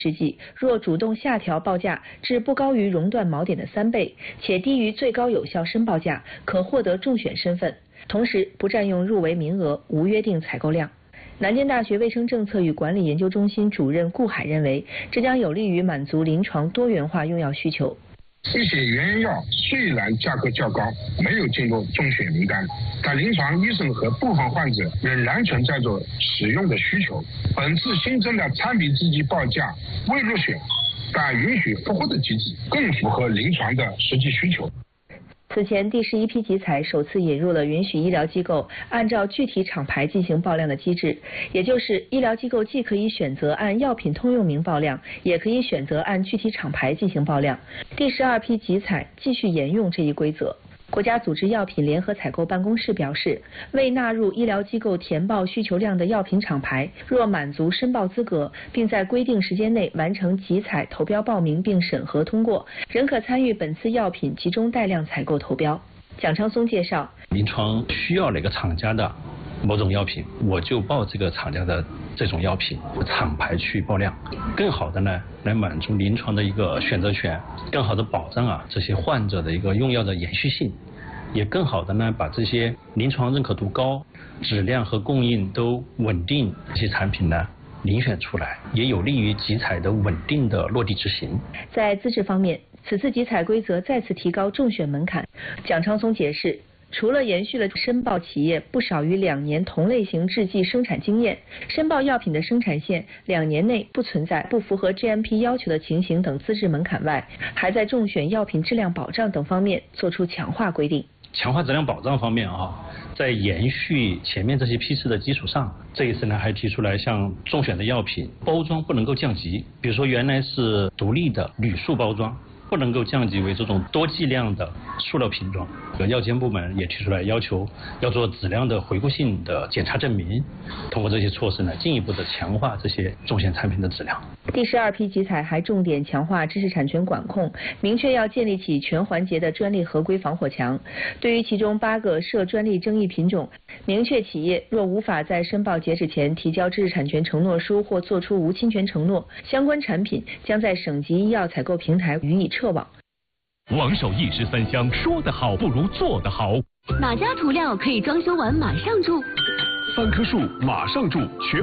之际，若主动下调报价至不高于熔断锚点的3倍，且低于最高有效申报价，可获得中选身份。同时，不占用入围名额，无约定采购量。南京大学卫生政策与管理研究中心主任顾海认为，这将有利于满足临床多元化用药需求。 一些原药虽然价格较高，没有进入中选名单，但临床医生和部分患者仍然存在着使用的需求。本次新增的产品制剂报价未入选，但允许复核的机制更符合临床的实际需求。 此前，第11批集采首次引入了允许医疗机构按照具体厂牌进行报量的机制，也就是医疗机构既可以选择按药品通用名报量，也可以选择按具体厂牌进行报量。第12批集采继续沿用这一规则。国家组织药品联合采购办公室表示，未纳入医疗机构填报需求量的药品厂牌，若满足申报资格，并在规定时间内完成集采投标报名并审核通过，仍可参与本次药品集中带量采购投标。蒋昌松介绍， 临床需要哪个厂家的某种药品，我就报这个厂家的这种药品，厂牌去报量，更好的呢来满足临床的一个选择权，更好的保障这些患者的一个用药的延续性，也更好的呢把这些临床认可度高、质量和供应都稳定这些产品呢遴选出来，也有利于集采的稳定的落地执行。 在资质方面，此次集采规则再次提高中选门槛。蒋昌松解释，除了延续了申报企业不少于2年同类型制剂生产经验，申报药品的生产线2年内不存在不符合 GMP 要求的情形等资质门槛外，还在中选药品质量保障等方面作出强化规定。 强化质量保障方面在延续前面这些批次的基础上，这一次呢还提出来，像中选的药品包装不能够降级，比如说原来是独立的铝塑包装，不能够降级为这种多剂量的塑料瓶装。药监部门也提出来要求要做质量的回顾性的检查证明，通过这些措施呢，进一步的强化这些中选产品的质量。 第12批集采还重点强化知识产权管控，明确要建立起全环节的专利合规防火墙。对于其中8个涉专利争议品种，明确企业若无法在申报截止前提交知识产权承诺书或作出无侵权承诺，相关产品将在省级医药采购平台予以撤网。 王守义13香，说得好不如做得好。 哪家涂料可以装修完马上住？ 3棵树马上住，全